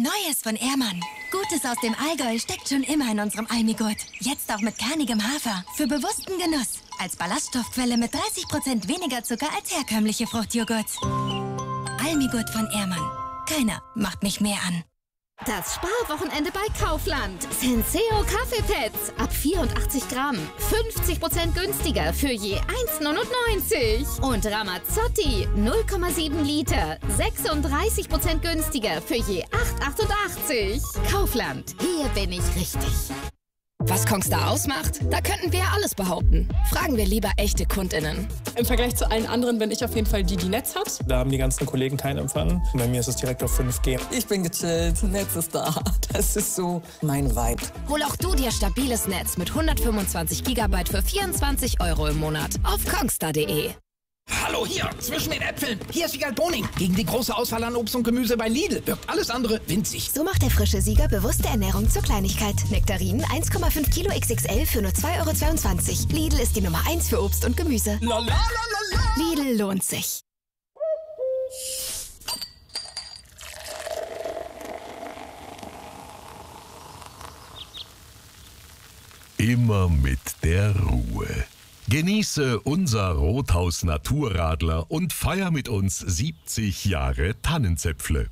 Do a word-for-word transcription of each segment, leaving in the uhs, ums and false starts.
Neues von Ehrmann. Gutes aus dem Allgäu steckt schon immer in unserem Almigurt. Jetzt auch mit kernigem Hafer. Für bewussten Genuss. Als Ballaststoffquelle mit dreißig Prozent weniger Zucker als herkömmliche Fruchtjoghurt. Almigurt von Ehrmann. Keiner macht mich mehr an. Das Sparwochenende bei Kaufland. Senseo Kaffeepads ab vierundachtzig Gramm. fünfzig Prozent günstiger für je eins neunundneunzig. Und Ramazzotti null Komma sieben Liter. sechsunddreißig Prozent günstiger für je acht achtundachtzig. Kaufland. Hier bin ich richtig. Was Kongstar ausmacht? Da könnten wir alles behaupten. Fragen wir lieber echte KundInnen. Im Vergleich zu allen anderen bin ich auf jeden Fall die, die Netz hat. Da haben die ganzen Kollegen keinen Empfang. Bei mir ist es direkt auf fünf G. Ich bin gechillt, Netz ist da. Das ist so mein Vibe. Hol auch du dir stabiles Netz mit hundertfünfundzwanzig Gigabyte für vierundzwanzig Euro im Monat auf kongstar punkt de. Hallo hier, zwischen den Äpfeln. Hier ist Wiegald Boning. Gegen die große Auswahl an Obst und Gemüse bei Lidl wirkt alles andere winzig. So macht der frische Sieger bewusste Ernährung zur Kleinigkeit. Nektarinen eins Komma fünf Kilo X X L für nur zwei Euro zweiundzwanzig. Lidl ist die Nummer eins für Obst und Gemüse. La, la, la, la, la. Lidl lohnt sich. Immer mit der Ruhe. Genieße unser Rothaus Naturradler und feier mit uns siebzig Jahre Tannenzäpfle.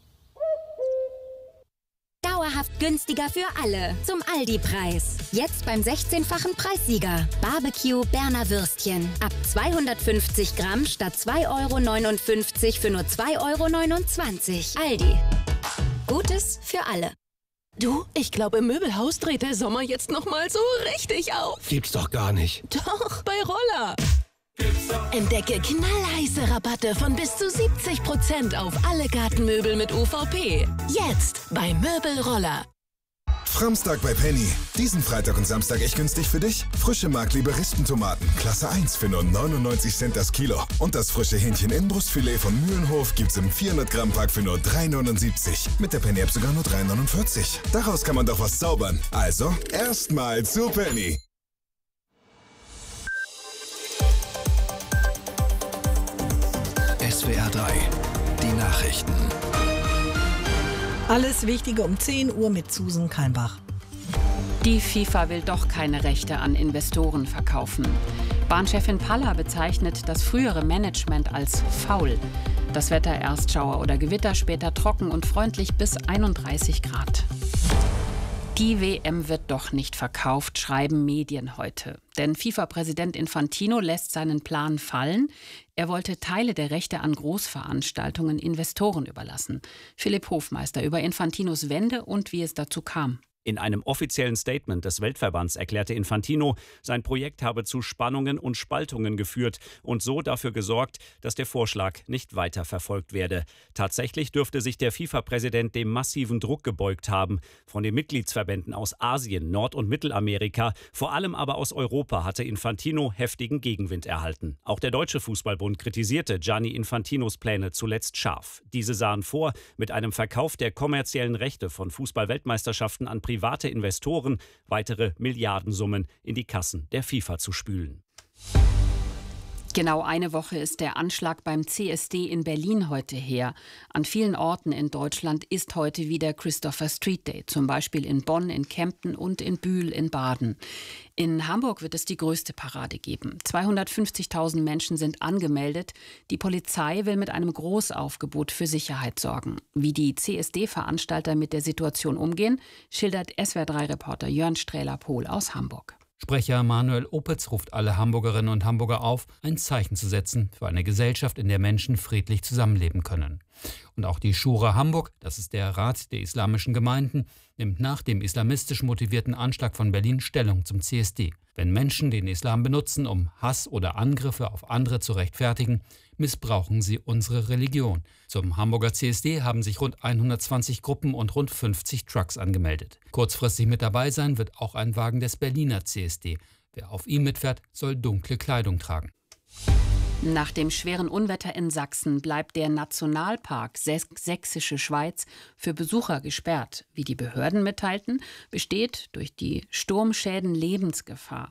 Dauerhaft günstiger für alle. Zum Aldi-Preis. Jetzt beim sechzehnfachen Preissieger. Barbecue Berner Würstchen. Ab zweihundertfünfzig Gramm statt zwei Euro neunundfünfzig für nur zwei Euro neunundzwanzig. Aldi. Gutes für alle. Du, ich glaube, im Möbelhaus dreht der Sommer jetzt noch mal so richtig auf. Gibt's doch gar nicht. Doch, bei Roller. Entdecke knallheiße Rabatte von bis zu siebzig Prozent auf alle Gartenmöbel mit U V P. Jetzt bei Möbelroller. Framstag bei Penny. Diesen Freitag und Samstag echt günstig für dich. Frische Markliebe Rispentomaten, Klasse eins für nur neunundneunzig Cent das Kilo. Und das frische Hähnchen-Inbrustfilet von Mühlenhof gibt's im vierhundert Gramm Pack für nur drei neunundsiebzig. Mit der Penny-App sogar nur drei neunundvierzig. Daraus kann man doch was zaubern. Also, erstmal zu Penny. S W R drei, die Nachrichten. Alles Wichtige um zehn Uhr mit Susan Keinbach. Die FIFA will doch keine Rechte an Investoren verkaufen. Bahnchefin Palla bezeichnet das frühere Management als faul. Das Wetter erst Schauer oder Gewitter, später trocken und freundlich bis einunddreißig Grad. Die W M wird doch nicht verkauft, schreiben Medien heute. Denn FIFA-Präsident Infantino lässt seinen Plan fallen. Er wollte Teile der Rechte an Großveranstaltungen Investoren überlassen. Philipp Hofmeister über Infantinos Wende und wie es dazu kam. In einem offiziellen Statement des Weltverbands erklärte Infantino, sein Projekt habe zu Spannungen und Spaltungen geführt und so dafür gesorgt, dass der Vorschlag nicht weiter verfolgt werde. Tatsächlich dürfte sich der FIFA-Präsident dem massiven Druck gebeugt haben. Von den Mitgliedsverbänden aus Asien, Nord- und Mittelamerika, vor allem aber aus Europa hatte Infantino heftigen Gegenwind erhalten. Auch der Deutsche Fußballbund kritisierte Gianni Infantinos Pläne zuletzt scharf. Diese sahen vor, mit einem Verkauf der kommerziellen Rechte von Fußball-Weltmeisterschaften an Privatpersonen private Investoren weitere Milliardensummen in die Kassen der FIFA zu spülen. Genau eine Woche ist der Anschlag beim C S D in Berlin heute her. An vielen Orten in Deutschland ist heute wieder Christopher Street Day, zum Beispiel in Bonn, in Kempten und in Bühl in Baden. In Hamburg wird es die größte Parade geben. zweihundertfünfzigtausend Menschen sind angemeldet. Die Polizei will mit einem Großaufgebot für Sicherheit sorgen. Wie die C S D-Veranstalter mit der Situation umgehen, schildert S W R drei-Reporter Jörn Strähler-Pohl aus Hamburg. Sprecher Manuel Opitz ruft alle Hamburgerinnen und Hamburger auf, ein Zeichen zu setzen für eine Gesellschaft, in der Menschen friedlich zusammenleben können. Und auch die Schura Hamburg, das ist der Rat der islamischen Gemeinden, nimmt nach dem islamistisch motivierten Anschlag von Berlin Stellung zum C S D. Wenn Menschen den Islam benutzen, um Hass oder Angriffe auf andere zu rechtfertigen, missbrauchen sie unsere Religion. Zum Hamburger C S D haben sich rund hundertzwanzig Gruppen und rund fünfzig Trucks angemeldet. Kurzfristig mit dabei sein wird auch ein Wagen des Berliner C S D. Wer auf ihm mitfährt, soll dunkle Kleidung tragen. Nach dem schweren Unwetter in Sachsen bleibt der Nationalpark Sächsische Schweiz für Besucher gesperrt. Wie die Behörden mitteilten, besteht durch die Sturmschäden Lebensgefahr.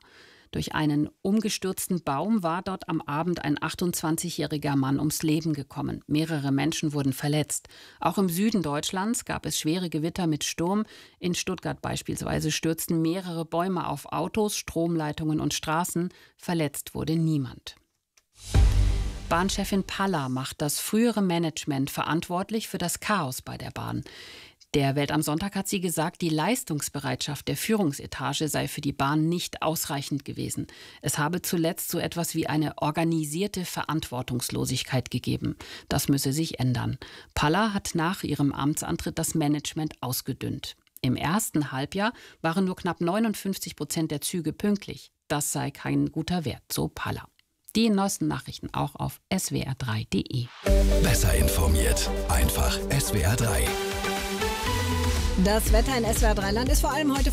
Durch einen umgestürzten Baum war dort am Abend ein achtundzwanzigjähriger Mann ums Leben gekommen. Mehrere Menschen wurden verletzt. Auch im Süden Deutschlands gab es schwere Gewitter mit Sturm. In Stuttgart beispielsweise stürzten mehrere Bäume auf Autos, Stromleitungen und Straßen. Verletzt wurde niemand. Bahnchefin Palla macht das frühere Management verantwortlich für das Chaos bei der Bahn. Der Welt am Sonntag hat sie gesagt, die Leistungsbereitschaft der Führungsetage sei für die Bahn nicht ausreichend gewesen. Es habe zuletzt so etwas wie eine organisierte Verantwortungslosigkeit gegeben. Das müsse sich ändern. Palla hat nach ihrem Amtsantritt das Management ausgedünnt. Im ersten Halbjahr waren nur knapp neunundfünfzig Prozent der Züge pünktlich. Das sei kein guter Wert, so Palla. Die neuesten Nachrichten auch auf S W R drei Punkt de. Besser informiert. Einfach S W R drei. Das Wetter in S W R drei Land ist vor allem heute